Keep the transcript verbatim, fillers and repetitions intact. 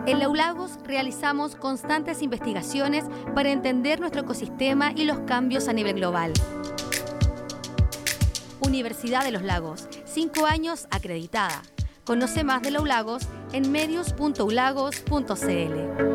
En la U Lagos realizamos constantes investigaciones para entender nuestro ecosistema y los cambios a nivel global. Universidad de los Lagos, cinco años acreditada. Conoce más de la U Lagos en medios punto u lagos punto c l.